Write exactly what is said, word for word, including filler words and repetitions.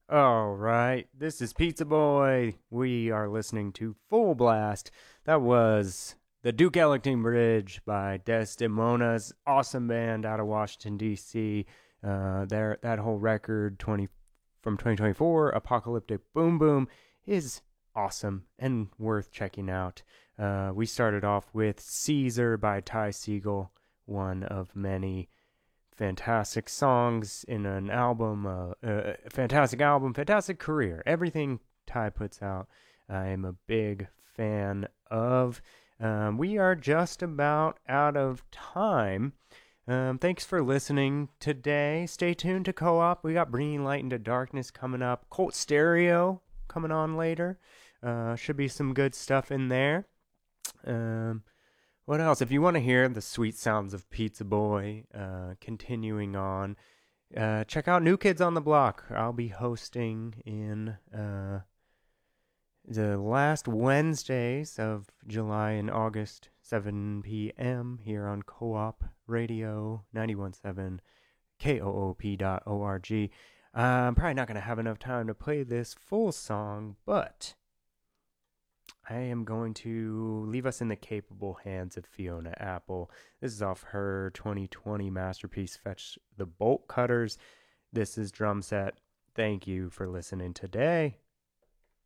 All right, this is Pizza Boy. We are listening to Full Blast. That was the Duke Ellington Bridge by Desdemona's awesome band out of Washington D C. Uh, there, that whole record twenty from twenty twenty-four, Apocalyptic Boom Boom, is awesome and worth checking out. Uh, we started off with Caesar by Ty Segall, one of many fantastic songs in an album, uh, uh, fantastic album, fantastic career. Everything Ty puts out, I am a big fan of. Um, we are just about out of time. Um, thanks for listening today. Stay tuned to Co-op. We got Bringing Light into Darkness coming up. Cult Stereo coming on later. Uh, should be some good stuff in there. Um, what else? If you want to hear the sweet sounds of Pizza Boy, uh, continuing on, uh, check out New Kids on the Block. I'll be hosting in uh, the last Wednesdays of July and August, seven p.m. here on Co-op Radio ninety-one point seven, K O O P dot O R G. Uh, I'm probably not going to have enough time to play this full song, but I am going to leave us in the capable hands of Fiona Apple. This is off her twenty twenty masterpiece, Fetch the Bolt Cutters. This is Drum Set. Thank you for listening today.